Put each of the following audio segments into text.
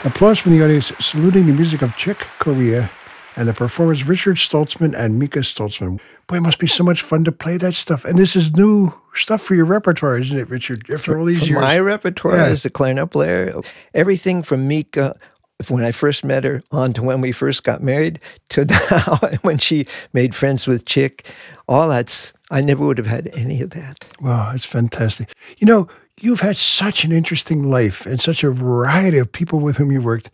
Applause from the audience saluting the music of Chick Corea and the performers Richard Stoltzman and Mika Stoltzman. Boy, it must be so much fun to play that stuff. And this is new stuff for your repertoire, isn't it, Richard? After all these years. My repertoire as a clarinet player, everything from Mika, when I first met her, on to when we first got married, to now when she made friends with Chick, all that's, I never would have had any of that. Wow, it's fantastic. You know, you've had such an interesting life and such a variety of people with whom you worked.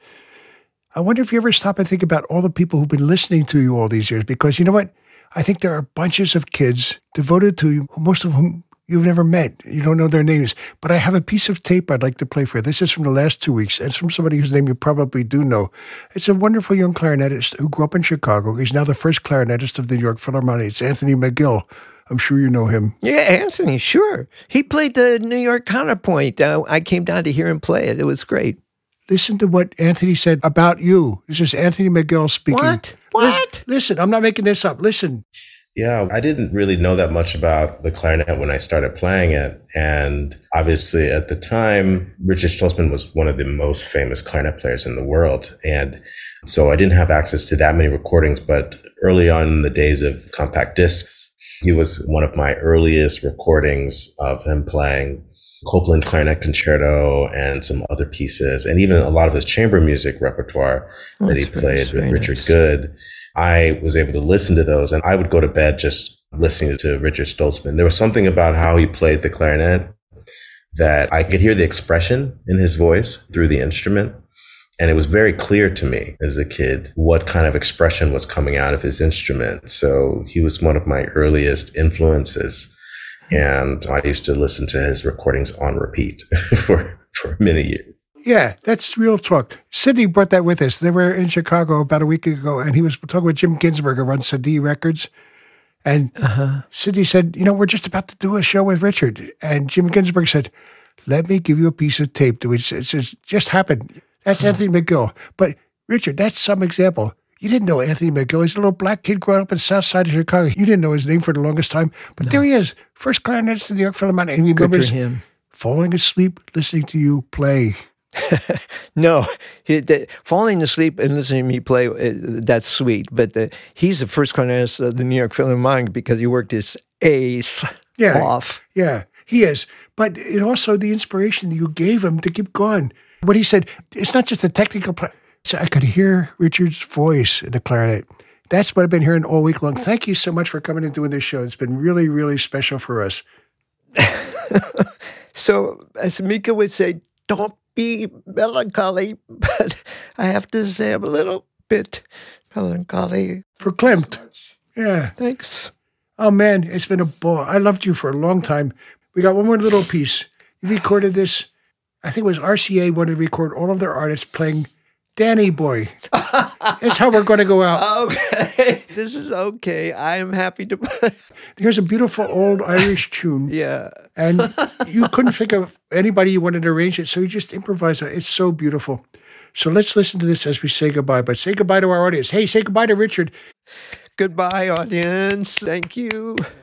I wonder if you ever stop and think about all the people who've been listening to you all these years, because you know what? I think there are bunches of kids devoted to you, most of whom you've never met. You don't know their names. But I have a piece of tape I'd like to play for you. This is from the last 2 weeks. It's from somebody whose name you probably do know. It's a wonderful young clarinetist who grew up in Chicago. He's now the first clarinetist of the New York Philharmonic. It's Anthony McGill. I'm sure you know him. Yeah, Anthony, sure. He played the New York Counterpoint. I came down to hear him play it. It was great. Listen to what Anthony said about you. This is Anthony McGill speaking. What? Listen, I'm not making this up. Listen. Yeah, I didn't really know that much about the clarinet when I started playing it. And obviously at the time, Richard Stoltzman was one of the most famous clarinet players in the world. And so I didn't have access to that many recordings, but early on in the days of compact discs, he was one of my earliest recordings of him playing Copland Clarinet Concerto and some other pieces, and even a lot of his chamber music repertoire that he played with Richard Good. I was able to listen to those, and I would go to bed just listening to Richard Stoltzman. There was something about how he played the clarinet that I could hear the expression in his voice through the instrument. And it was very clear to me as a kid what kind of expression was coming out of his instrument. So he was one of my earliest influences. And I used to listen to his recordings on repeat for many years. Yeah, that's real talk. Sidney brought that with us. They were in Chicago about a week ago, and he was talking with Jim Ginsberg, who runs Cedille Records. And Sidney said, you know, we're just about to do a show with Richard. And Jim Ginsberg said, let me give you a piece of tape. It just happened. That's Anthony McGill. But Richard, that's some example. You didn't know Anthony McGill. He's a little black kid growing up in the south side of Chicago. You didn't know his name for the longest time. But there he is, first clarinetist in the New York Philharmonic. And he remembers falling asleep listening to you play. No, falling asleep and listening to me play, that's sweet. But he's the first clarinetist of the New York Philharmonic because he worked his ace off. Yeah, he is. But it also the inspiration that you gave him to keep going. What he said, it's not just a technical play. So I could hear Richard's voice in the clarinet. That's what I've been hearing all week long. Thank you so much for coming and doing this show. It's been really, really special for us. So, as Mika would say, don't be melancholy, but I have to say I'm a little bit melancholy. Verklempt. Yeah. Thanks. Oh, man, it's been a ball. I loved you for a long time. We got one more little piece. You recorded this. I think it was RCA wanted to record all of their artists playing Danny Boy. That's how we're going to go out. Okay. This is okay. I am happy to play. Here's a beautiful old Irish tune. Yeah. And you couldn't think of anybody you wanted to arrange it, so you just improvised it. It's so beautiful. So let's listen to this as we say goodbye. But say goodbye to our audience. Hey, say goodbye to Richard. Goodbye, audience. Thank you.